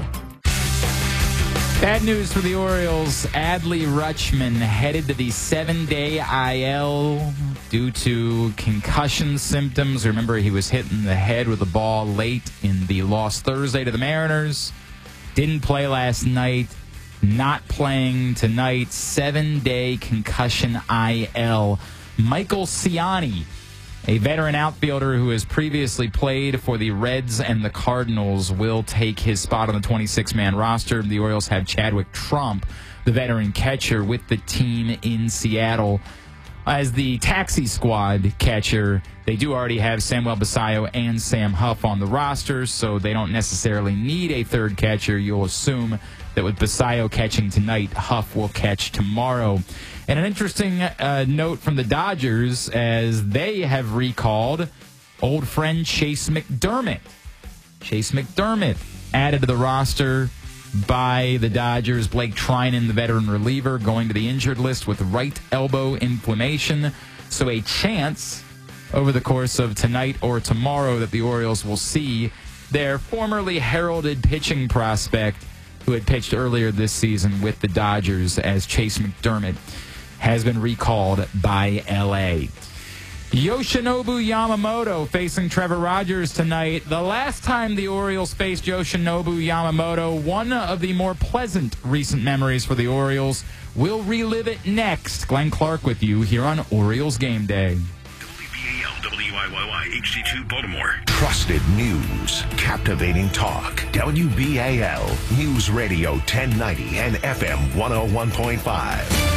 B: Bad news for the Orioles. Adley Rutschman headed to the 7-day IL due to concussion symptoms. Remember, he was hit in the head with a ball late in the loss Thursday to the Mariners. Didn't play last night. Not playing tonight. 7-day concussion IL. Michael Ciani, a veteran outfielder who has previously played for the Reds and the Cardinals, will take his spot on the 26-man roster. The Orioles have Chadwick Trump, the veteran catcher, with the team in Seattle as the taxi squad catcher. They do already have Samuel Basallo and Sam Huff on the roster, so they don't necessarily need a third catcher. You'll assume that with Basallo catching tonight, Huff will catch tomorrow. And an interesting note from the Dodgers, as they have recalled old friend Chase McDermott. Chase McDermott added to the roster by the Dodgers. Blake Trinan, the veteran reliever, going to the injured list with right elbow inflammation. So a chance over the course of tonight or tomorrow that the Orioles will see their formerly heralded pitching prospect who had pitched earlier this season with the Dodgers, as Chase McDermott has been recalled by L.A. Yoshinobu Yamamoto facing Trevor Rogers tonight. The last time the Orioles faced Yoshinobu Yamamoto, one of the more pleasant recent memories for the Orioles. We'll relive it next. Glenn Clark with you here on Orioles Game Day.
F: WIYY HD2 Baltimore. Trusted news. Captivating talk. WBAL News Radio 1090 and FM 101.5.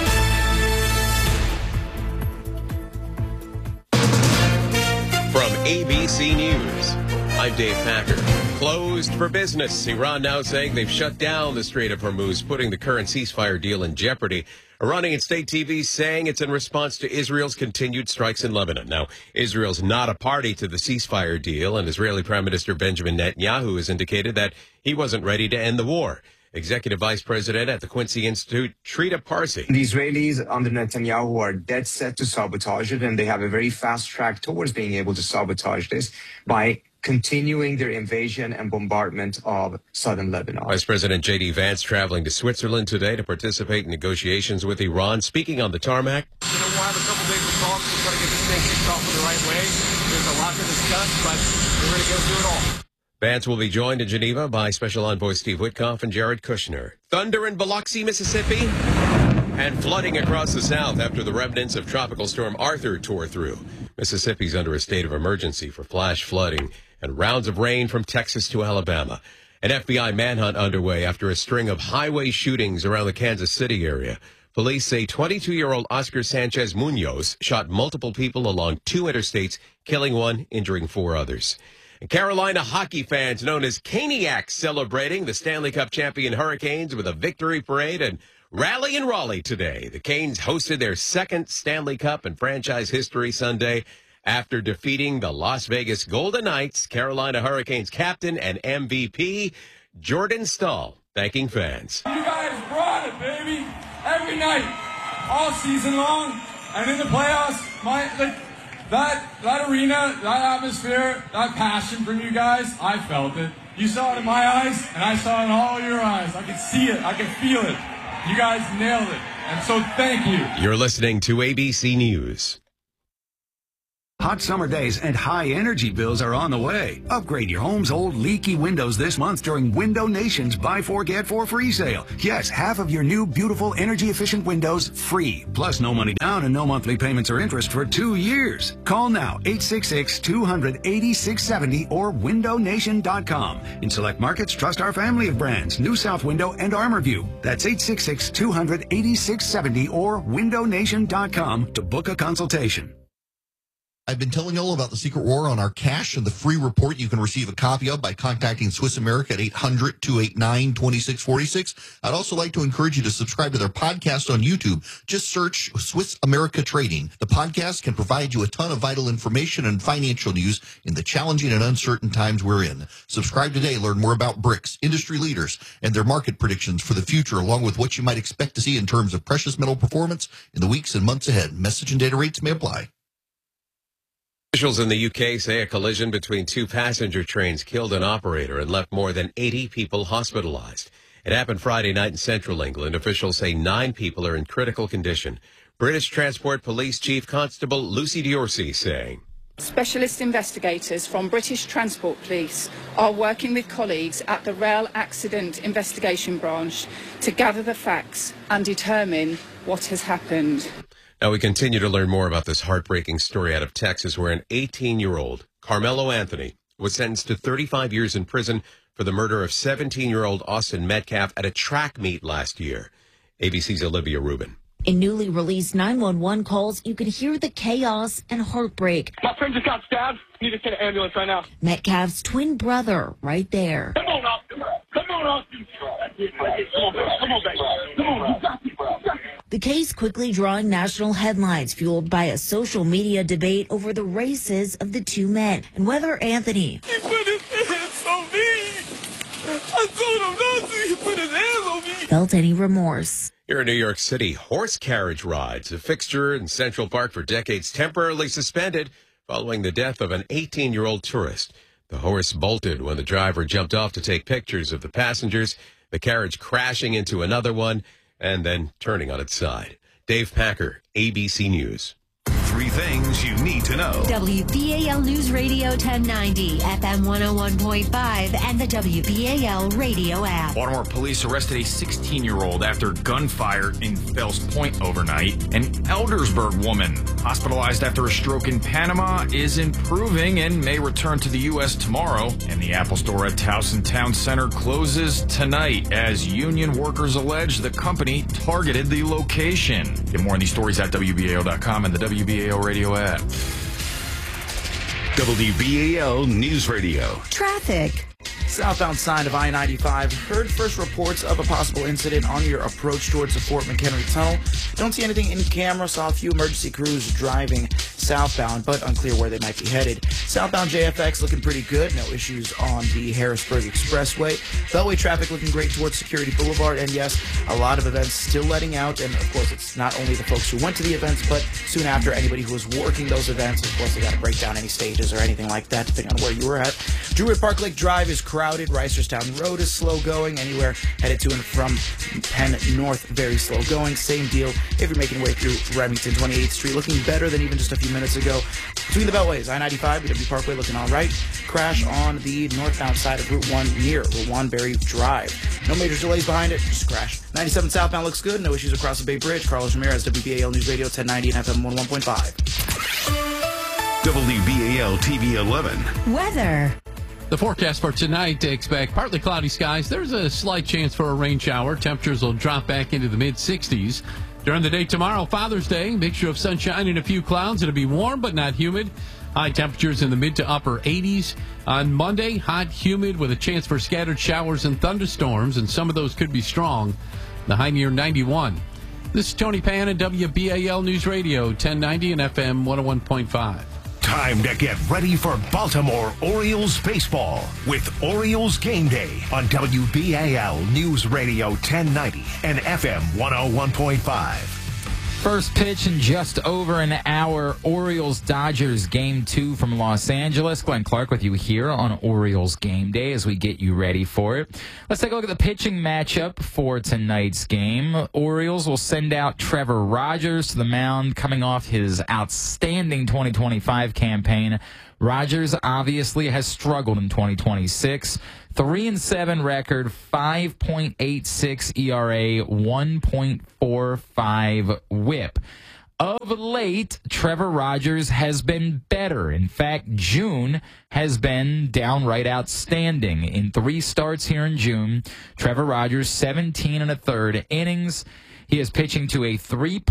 N: From ABC News, I'm Dave Packer. Closed for business. Iran now saying they've shut down the Strait of Hormuz, putting the current ceasefire deal in jeopardy. Iranian state TV saying it's in response to Israel's continued strikes in Lebanon. Now, Israel's not a party to the ceasefire deal, and Israeli Prime Minister Benjamin Netanyahu has indicated that he wasn't ready to end the war. Executive Vice President at the Quincy Institute, Trita Parsi.
H: The Israelis under Netanyahu are dead set to sabotage it, and they have a very fast track towards being able to sabotage this by continuing their invasion and bombardment of southern Lebanon.
N: Vice President J.D. Vance traveling to Switzerland today to participate in negotiations with Iran. Speaking on the tarmac.
I: We'll have a couple days of talks. We'll try to get this thing kicked off in the right way. There's a lot to discuss, but we're going to go through it all.
N: Vance will be joined in Geneva by Special Envoy Steve Witkoff and Jared Kushner. Thunder in Biloxi, Mississippi, and flooding across the South after the remnants of Tropical Storm Arthur tore through. Mississippi's under a state of emergency for flash flooding and rounds of rain from Texas to Alabama. An FBI manhunt underway after a string of highway shootings around the Kansas City area. Police say 22-year-old Oscar Sanchez Munoz shot multiple people along two interstates, killing one, injuring four others. And Carolina hockey fans known as Caniacs celebrating the Stanley Cup champion Hurricanes with a victory parade and rally in Raleigh today. The Canes hosted their second Stanley Cup in franchise history Sunday after defeating the Las Vegas Golden Knights. Carolina Hurricanes captain and MVP Jordan Staal thanking fans.
I: You guys brought it, baby. Every night, all season long, and in the playoffs, that arena, that atmosphere, that passion from you guys, I felt it. You saw it in my eyes, and I saw it in all your eyes. I could see it. I could feel it. You guys nailed it. And so thank you.
N: You're listening to ABC News.
J: Hot summer days and high energy bills are on the way. Upgrade your home's old leaky windows this month during Window Nation's Buy 4 Get 4 free sale. Yes, half of your new beautiful energy efficient windows free. Plus no money down and no monthly payments or interest for 2 years. Call now 866-200-8670 or windownation.com. In select markets, trust our family of brands, New South Window and ArmorView. That's 866-200-8670 or windownation.com to book a consultation.
K: I've been telling you all about the Secret War on our cash and the free report you can receive a copy of by contacting Swiss America at 800-289-2646. I'd also like to encourage you to subscribe to their podcast on YouTube. Just search Swiss America Trading. The podcast can provide you a ton of vital information and financial news in the challenging and uncertain times we're in. Subscribe today. Learn more about BRICS, industry leaders, and their market predictions for the future, along with what you might expect to see in terms of precious metal performance in the weeks and months ahead. Message and data rates may apply.
N: Officials in the UK say a collision between two passenger trains killed an operator and left more than 80 people hospitalized. It happened Friday night in central England. Officials say 9 people are in critical condition. British Transport Police Chief Constable Lucy Dorsey saying,
L: Specialist investigators from British Transport Police are working with colleagues at the Rail Accident Investigation Branch to gather the facts and determine what has happened.
N: Now we continue to learn more about this heartbreaking story out of Texas where an 18-year-old, Carmelo Anthony, was sentenced to 35 years in prison for the murder of 17-year-old Austin Metcalf at a track meet last year. ABC's Olivia Rubin.
M: In newly released 911 calls, you could hear the chaos and heartbreak.
Y: My friend just got stabbed. You need to get an ambulance right now.
M: Metcalf's twin brother right there.
Y: Come on, Austin. Come on, Austin. Come on, baby. Come on, you got this.
M: The case quickly drawing national headlines, fueled by a social media debate over the races of the two men and whether Anthony
Y: He put his hands on me. I told him not to. He put his hands on me.
M: felt any remorse.
N: Here in New York City, horse carriage rides, a fixture in Central Park for decades, temporarily suspended following the death of an 18-year-old tourist. The horse bolted when the driver jumped off to take pictures of the passengers, the carriage crashing into another one, and then turning on its side. Dave Packer, ABC News.
F: 3 things you need to know.
P: WBAL News Radio 1090, FM 101.5, and the WBAL radio app.
Q: Baltimore police arrested a 16-year-old after gunfire in Fells Point overnight. An Eldersburg woman hospitalized after a stroke in Panama is improving and may return to the U.S. tomorrow. And the Apple store at Towson Town Center closes tonight as union workers allege the company targeted the location. Get more on these stories at WBAL.com and the WBAL radio app.
F: WBAL News Radio.
P: Traffic.
R: Southbound side of I-95. Heard first reports of a possible incident on your approach towards the Fort McHenry Tunnel. Don't see anything in camera. Saw a few emergency crews driving southbound, but unclear where they might be headed. Southbound JFX looking pretty good. No issues on the Harrisburg Expressway. Beltway traffic looking great towards Security Boulevard. And yes, a lot of events still letting out. And of course, it's not only the folks who went to the events, but soon after, anybody who was working those events. Of course, they got to break down any stages or anything like that, depending on where you were at. Druid Park Lake Drive is crowded. Reisterstown Road is slow going. Anywhere headed to and from Penn North, very slow going. Same deal if you're making your way through Remington 28th Street. Looking better than even just a few minutes ago. Between the Beltways, I-95, BW Parkway looking all right. Crash on the northbound side of Route 1 near Wanbury Drive. No major delays behind it, just a crash. 97 southbound looks good. No issues across the Bay Bridge. Carlos Ramirez, WBAL News Radio 1090 and FM 101.5.
F: WBAL TV 11.
P: Weather.
Z: The forecast for tonight, expect partly cloudy skies. There's a slight chance for a rain shower. Temperatures will drop back into the mid-60s. During the day tomorrow, Father's Day, mixture of sunshine and a few clouds. It'll be warm but not humid. High temperatures in the mid to upper 80s. On Monday, hot, humid with a chance for scattered showers and thunderstorms, and some of those could be strong. The high near 91. This is Tony Pan at WBAL News Radio, 1090 and FM 101.5.
C: Time to get ready for Baltimore Orioles baseball with Orioles Game Day on WBAL News Radio 1090 and FM 101.5.
B: First pitch in just over an hour, Orioles-Dodgers Game 2 from Los Angeles. Glenn Clark with you here on Orioles Game Day as we get you ready for it. Let's take a look at the pitching matchup for tonight's game. Orioles will send out Trevor Rogers to the mound coming off his outstanding 2025 campaign. Rogers obviously has struggled in 2026. 3-7 record, 5.86 ERA, 1.45 WHIP. Of late, Trevor Rogers has been better. In fact, June has been downright outstanding. In 3 starts here in June, Trevor Rogers, 17 1/3 innings. He is pitching to a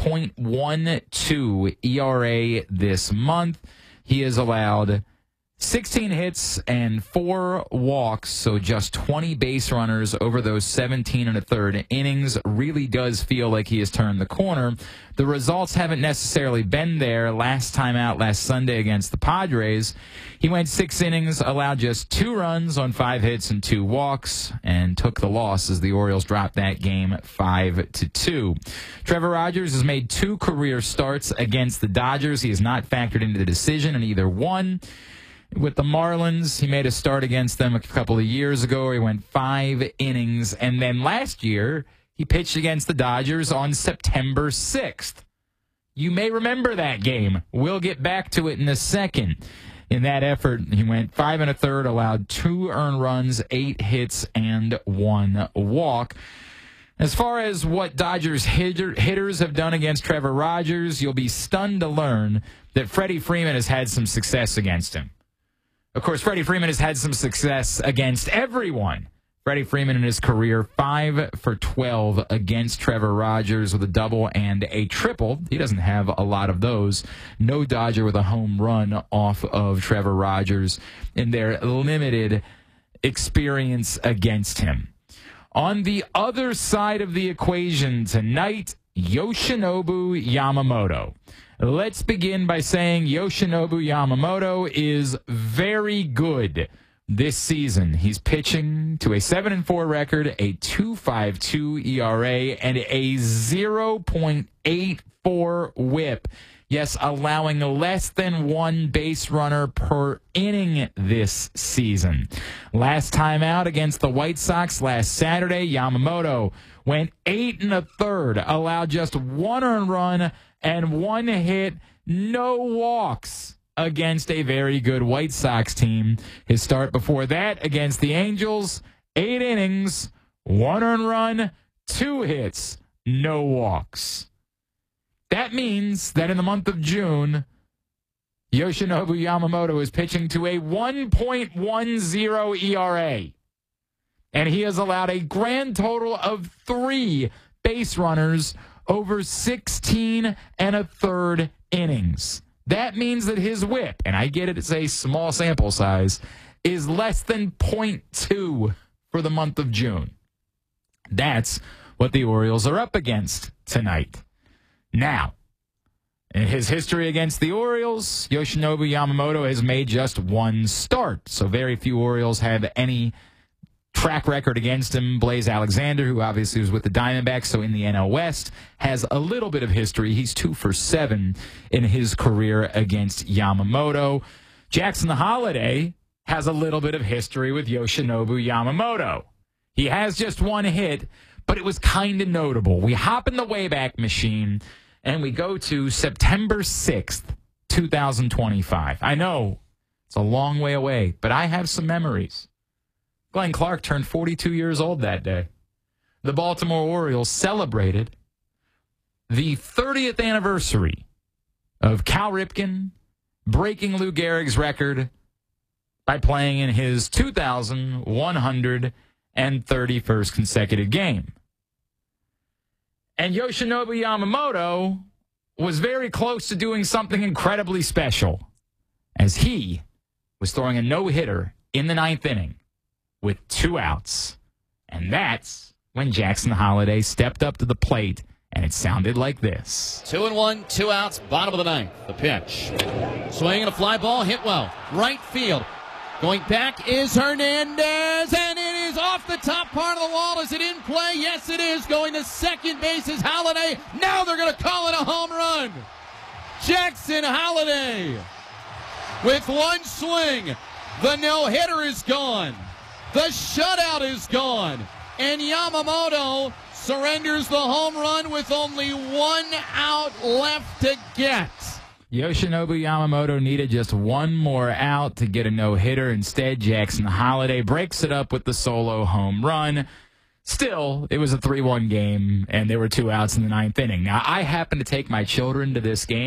B: 3.12 ERA this month. He has allowed 16 hits and 4 walks, so just 20 base runners over those 17 1/3 innings. Really does feel like he has turned the corner. The results haven't necessarily been there. Last time out, last Sunday against the Padres, he went 6 innings, allowed just 2 runs on 5 hits and 2 walks, and took the loss as the Orioles dropped that game 5-2. Trevor Rogers has made 2 career starts against the Dodgers. He is not factored into the decision in either one. With the Marlins, he made a start against them a couple of years ago where he went 5 innings. And then last year, he pitched against the Dodgers on September 6th. You may remember that game. We'll get back to it in a second. In that effort, he went 5 1/3, allowed 2 earned runs, 8 hits, and 1 walk. As far as what Dodgers hitters have done against Trevor Rogers, you'll be stunned to learn that Freddie Freeman has had some success against him. Of course, Freddie Freeman has had some success against everyone. Freddie Freeman in his career, 5 for 12 against Trevor Rogers with a double and a triple. He doesn't have a lot of those. No Dodger with a home run off of Trevor Rogers in their limited experience against him. On the other side of the equation tonight, Yoshinobu Yamamoto. Let's begin by saying Yoshinobu Yamamoto is very good this season. He's pitching to a 7-4 record, a 2.52 ERA, and a 0.84 WHIP. Yes, allowing less than 1 base runner per inning this season. Last time out against the White Sox last Saturday, Yamamoto went 8 1/3, allowed just 1 earned run and 1 hit, no walks against a very good White Sox team. His start before that against the Angels, 8 innings, 1 earned run, 2 hits, no walks. That means that in the month of June, Yoshinobu Yamamoto is pitching to a 1.10 ERA. And he has allowed a grand total of 3 base runners over 16 1/3 innings. That means that his whip, and I get it, it's a small sample size, is less than 0.2 for the month of June. That's what the Orioles are up against tonight. Now, in his history against the Orioles, Yoshinobu Yamamoto has made just 1 start. So very few Orioles have any track record against him. Blaze Alexander, who obviously was with the Diamondbacks, so in the NL West, has a little bit of history. He's 2 for 7 in his career against Yamamoto. Jackson Holliday has a little bit of history with Yoshinobu Yamamoto. He has just 1 hit, but it was kind of notable. We hop in the Wayback Machine, and we go to September 6th, 2025. I know it's a long way away, but I have some memories. Glenn Clark turned 42 years old that day. The Baltimore Orioles celebrated the 30th anniversary of Cal Ripken breaking Lou Gehrig's record by playing in his 2,131st consecutive game. And Yoshinobu Yamamoto was very close to doing something incredibly special as he was throwing a no-hitter in the 9th inning with 2 outs. And that's when Jackson Holliday stepped up to the plate, and it sounded like this.
E: 2-1, 2 outs, bottom of the 9th. The pitch. Swing and a fly ball, hit well. Right field. Going back is Hernandez, and it is
Z: is off the top part of the wall. Is it in play? Yes, it is. Going to second base is Holiday. Now they're going to call it a home run. Jackson Holiday with one swing. The no-hitter is gone. The shutout is gone. And Yamamoto surrenders the home run with only one out left to get.
B: Yoshinobu Yamamoto needed just one more out to get a no-hitter. Instead, Jackson Holiday breaks it up with the solo home run. Still, it was a 3-1 game, and there were 2 outs in the 9th inning. Now, I happened to take my children to this game.